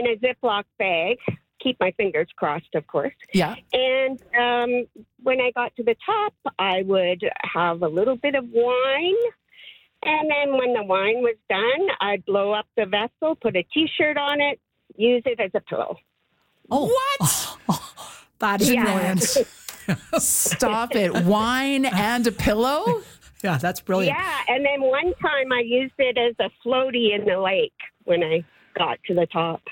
in a Ziploc bag. Keep my fingers crossed, of course. Yeah. And when I got to the top, I would have a little bit of wine. And then when the wine was done, I'd blow up the vessel, put a T-shirt on it, use it as a pillow. Oh, what? That is brilliant. Stop it. Wine and a pillow? Yeah, that's brilliant. Yeah, and then one time I used it as a floaty in the lake when I got to the top.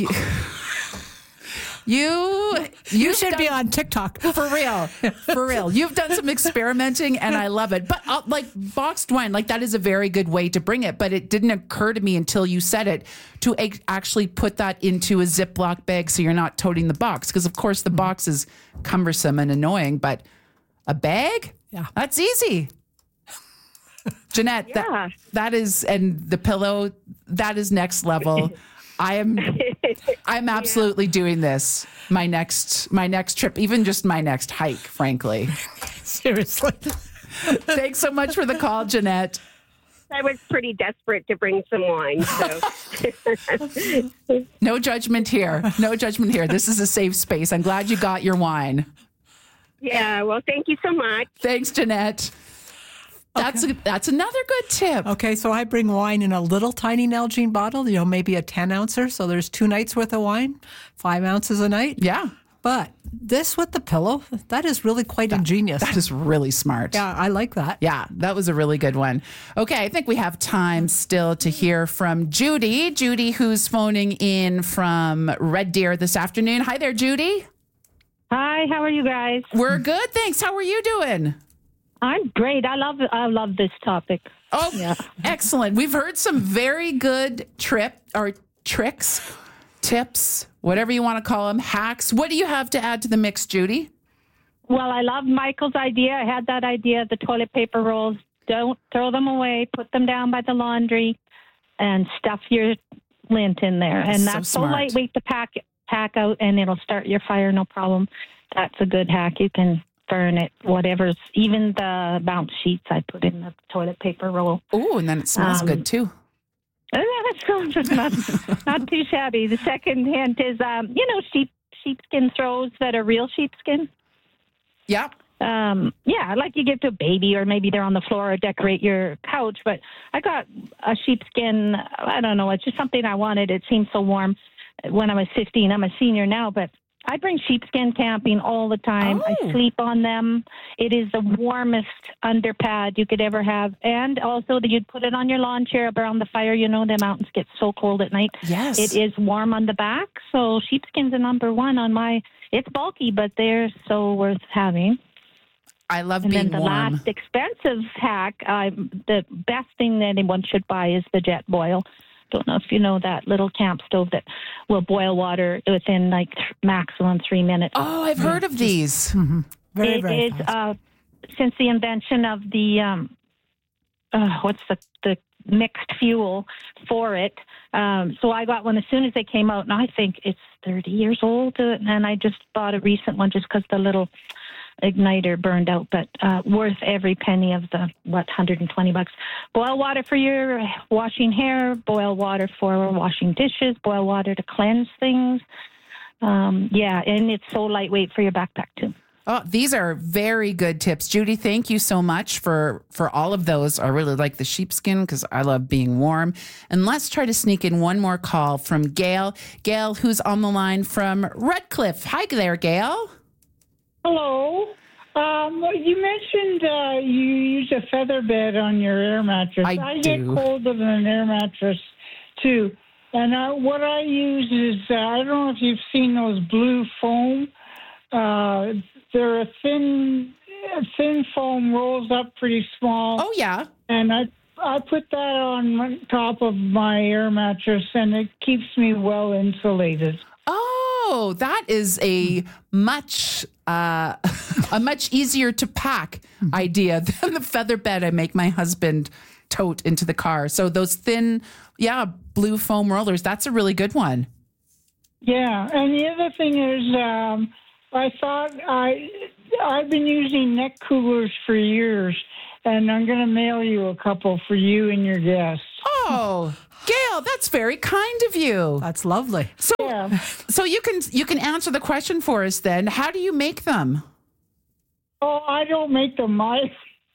You should be on TikTok. For real. For real. You've done some experimenting and I love it. But like boxed wine, like that is a very good way to bring it. But it didn't occur to me until you said it to actually put that into a Ziploc bag so you're not toting the box. Because, of course, the box is cumbersome and annoying. But a bag? Yeah. That's easy. Jeanette, that is, and the pillow, that is next level. I'm absolutely doing this. My next trip, even just my next hike, frankly. Seriously. Thanks so much for the call, Jeanette. I was pretty desperate to bring some wine. So. No judgment here. No judgment here. This is a safe space. I'm glad you got your wine. Yeah, well, thank you so much. Thanks, Jeanette. That's another good tip. Okay, so I bring wine in a little tiny Nalgene bottle, maybe a 10 ouncer. So there's 2 nights worth of wine, 5 ounces a night. Yeah. But this with the pillow, that is really quite ingenious. That is really smart. Yeah, I like that. Yeah, that was a really good one. Okay, I think we have time still to hear from Judy. Judy, who's phoning in from Red Deer this afternoon. Hi there, Judy. Hi, how are you guys? We're good, thanks. How are you doing? I'm great. I love this topic. Oh, yeah. Excellent. We've heard some very good tricks, tips, whatever you want to call them, hacks. What do you have to add to the mix, Judy? Well, I love Michael's idea. I had that idea, the toilet paper rolls. Don't throw them away. Put them down by the laundry and stuff your lint in there. And that's so lightweight to pack out, and it'll start your fire, no problem. That's a good hack. You can burn it, whatever's, even the bounce sheets I put in the toilet paper roll. Oh, and then it smells good too. That's not too shabby. The second hint is, sheepskin throws that are real sheepskin. Yeah. Like you give to a baby, or maybe they're on the floor or decorate your couch. But I got a sheepskin, I don't know, it's just something I wanted. It seemed so warm when I was 15. I'm a senior now, but I bring sheepskin camping all the time. I sleep on them. It is the warmest underpad you could ever have. And also you'd put it on your lawn chair around the fire. The mountains get so cold at night. Yes. It is warm on the back. So sheepskin's a number one on my, it's bulky, but they're so worth having. I love and being then the warm. last expensive hack, the best thing that anyone should buy is the Jet Boil. Don't know if you know that little camp stove that will boil water within maximum 3 minutes. Oh, I've heard of these. Mm-hmm. Very, it very is fast. Since the invention of the what's the mixed fuel for it. So I got one as soon as they came out, and I think it's 30 years old. And I just bought a recent one just because the little igniter burned out, but worth every penny of the $120. Boil water for your washing hair, boil water for washing dishes, boil water to cleanse things. And it's so lightweight for your backpack too. Oh, these are very good tips. Judy, thank you so much for all of those. I really like the sheepskin because I love being warm. And let's try to sneak in one more call from Gail. Gail, who's on the line from Redcliffe. Hi there, Gail. Hello. You mentioned you use a feather bed on your air mattress. I get cold with an air mattress, too. And what I use is, I don't know if you've seen those blue foam. They're a thin foam, rolls up pretty small. Oh, yeah. And I put that on top of my air mattress, and it keeps me well insulated. Oh, that is a much easier to pack idea than the feather bed I make my husband tote into the car. So those thin, blue foam rollers, that's a really good one. Yeah, and the other thing is, I thought I've been using neck coolers for years, and I'm going to mail you a couple for you and your guests. Oh, Gail, that's very kind of you. That's lovely. So Yeah. So you can answer the question for us then. How do you make them? Oh, I don't make them. I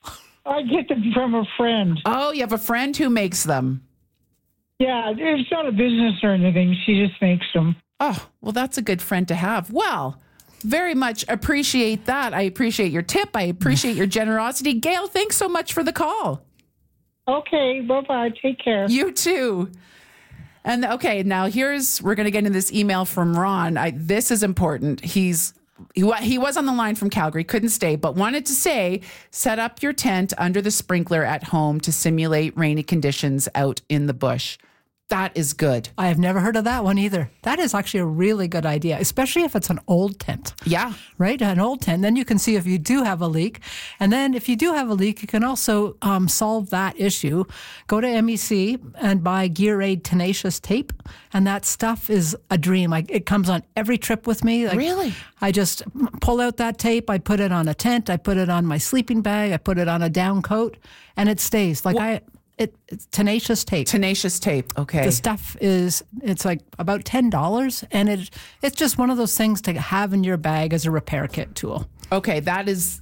get them from a friend. Oh, you have a friend who makes them. Yeah, it's not a business or anything. She just makes them. Oh, well, that's a good friend to have. Well, very much appreciate that. I appreciate your tip. I appreciate your generosity. Gail, thanks so much for the call. Okay, bye-bye. Take care. You too. And okay, now we're going to get into this email from Ron. This is important. He was on the line from Calgary, couldn't stay, but wanted to say, set up your tent under the sprinkler at home to simulate rainy conditions out in the bush. That is good. I have never heard of that one either. That is actually a really good idea, especially if it's an old tent. Yeah. Right? An old tent. Then you can see if you do have a leak. And then if you do have a leak, you can also solve that issue. Go to MEC and buy Gear Aid Tenacious tape. And that stuff is a dream. It comes on every trip with me. Really? I just pull out that tape. I put it on a tent. I put it on my sleeping bag. I put it on a down coat. And it stays. It's Tenacious tape. Tenacious tape. Okay. The stuff it's like about $10, and it's just one of those things to have in your bag as a repair kit tool. Okay, that is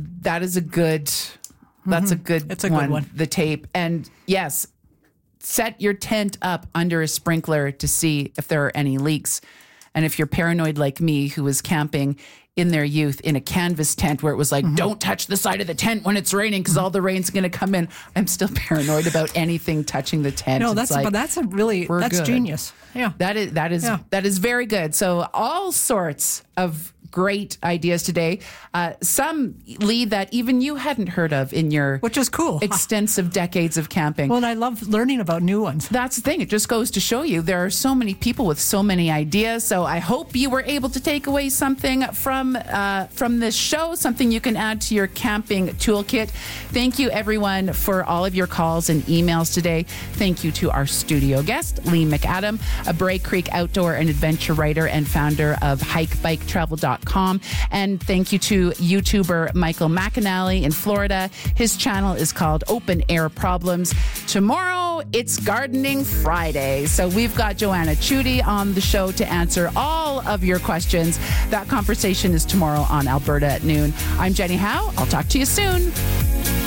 a good. That's a good. It's a one, good one. The tape, and yes, set your tent up under a sprinkler to see if there are any leaks. And if you're paranoid like me, who was camping in their youth in a canvas tent where it was like, don't touch the side of the tent when it's raining because all the rain's going to come in. I'm still paranoid about anything touching the tent. No, that's good. genius. Yeah. That is very good. So all sorts of great ideas today. Some, Lee, that even you hadn't heard of in your which is cool. extensive decades of camping. Well, and I love learning about new ones. That's the thing. It just goes to show you there are so many people with so many ideas. So I hope you were able to take away something from this show, something you can add to your camping toolkit. Thank you, everyone, for all of your calls and emails today. Thank you to our studio guest, Lee McAdam, a Bray Creek outdoor and adventure writer and founder of HikeBikeTravel.com. And thank you to YouTuber Michael McAnally in Florida. His channel is called Open Air Problems. Tomorrow, it's Gardening Friday. So we've got Joanna Chudy on the show to answer all of your questions. That conversation is tomorrow on Alberta at noon. I'm Jenny Howe. I'll talk to you soon.